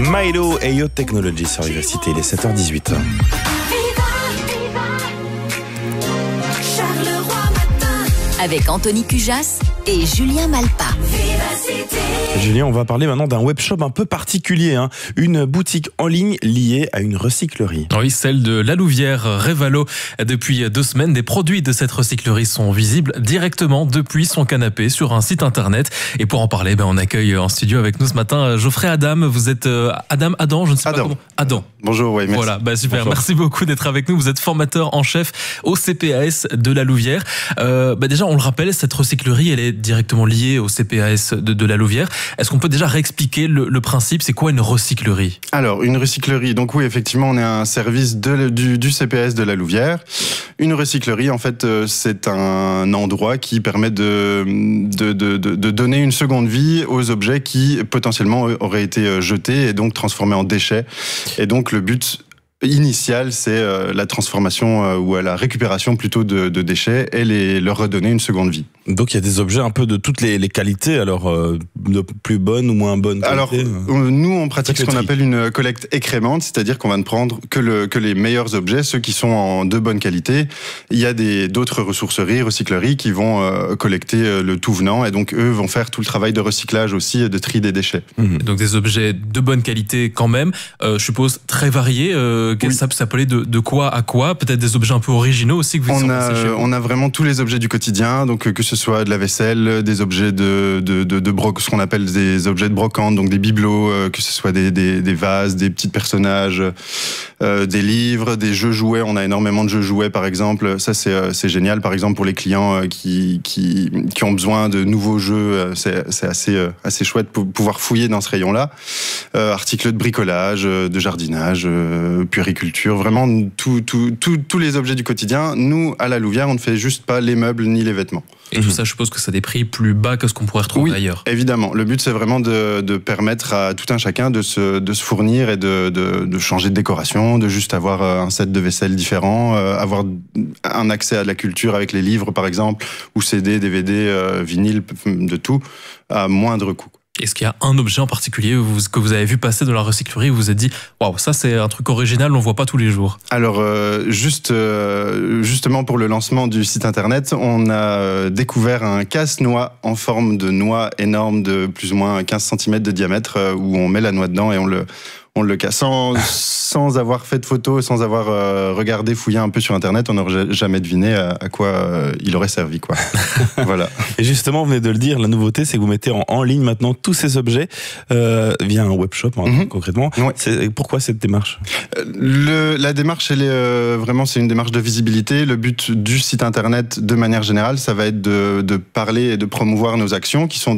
Milo et Yo Technology sur Vivacité, il est 7h18. Avec Anthony Cujas et Julien Malpa. Julien, on va parler maintenant d'un webshop un peu particulier, une boutique en ligne liée à une recyclerie. Oui, celle de La Louvière Révalo. Depuis 2 semaines, des produits de cette recyclerie sont visibles directement depuis son canapé sur un site internet. Et pour en parler, on accueille en studio avec nous ce matin Geoffrey Adam. Vous êtes Adam, je ne sais pas comment. Adam. Bonjour, oui, merci. Voilà, super. Bonjour. Merci beaucoup d'être avec nous. Vous êtes formateur en chef au CPAS de La Louvière. Déjà, on le rappelle, cette recyclerie, elle est directement liée au CPAS de La Louvière. Est-ce qu'on peut déjà réexpliquer le principe? C'est quoi une recyclerie? Alors, une recyclerie, donc oui, effectivement, on est un service du CPAS de La Louvière. Une recyclerie, en fait, c'est un endroit qui permet de donner une seconde vie aux objets qui, potentiellement, auraient été jetés et donc transformés en déchets. Et donc, le but initial, c'est la transformation ou la récupération plutôt de déchets et leur redonner une seconde vie. Donc il y a des objets un peu de toutes les qualités, alors de plus bonnes ou moins bonnes qualités. Alors nous on pratique ce qu'on appelle une collecte écrémante, c'est-à-dire qu'on va ne prendre que les meilleurs objets, ceux qui sont en de bonne qualité. Il y a d'autres ressourceries, recycleries qui vont collecter le tout venant et donc eux vont faire tout le travail de recyclage aussi, de tri des déchets. Donc des objets de bonne qualité quand même, je suppose très variés. Oui. Ça peut aller de quoi à quoi? Peut-être des objets un peu originaux aussi que vous on a vraiment tous les objets du quotidien, donc que ce soit de la vaisselle, des objets ce qu'on appelle des objets de brocante, donc des bibelots, que ce soit des vases, des petits personnages, des livres, des jeux jouets. On a énormément de jeux jouets par exemple. Ça c'est génial par exemple pour les clients qui ont besoin de nouveaux jeux. C'est assez chouette pour pouvoir fouiller dans ce rayon-là. Articles de bricolage, de jardinage, puériculture, vraiment tous les objets du quotidien. Nous, à La Louvière, on ne fait juste pas les meubles ni les vêtements. Et tout ça, je suppose que ça a des prix plus bas que ce qu'on pourrait retrouver ailleurs. Évidemment. Le but, c'est vraiment de permettre à tout un chacun de se fournir et de changer de décoration, de juste avoir un set de vaisselle différent, avoir un accès à de la culture avec les livres, par exemple, ou CD, DVD, vinyle, de tout, à moindre coût. Est-ce qu'il y a un objet en particulier que vous avez vu passer dans la recyclerie et vous vous êtes dit « Waouh, ça c'est un truc original, on ne voit pas tous les jours ». Alors, justement pour le lancement du site internet, on a découvert un casse-noix en forme de noix énorme de plus ou moins 15 cm de diamètre où on met la noix dedans et on le casse sans avoir fait de photos, sans avoir regardé, fouillé un peu sur internet, on n'aurait jamais deviné à quoi il aurait servi, quoi. Voilà. Et justement, vous venez de le dire, la nouveauté, c'est que vous mettez en ligne maintenant tous ces objets via un webshop, concrètement. Ouais. Pourquoi cette démarche? La démarche, elle est vraiment, c'est une démarche de visibilité. Le but du site internet, de manière générale, ça va être de parler et de promouvoir nos actions qui sont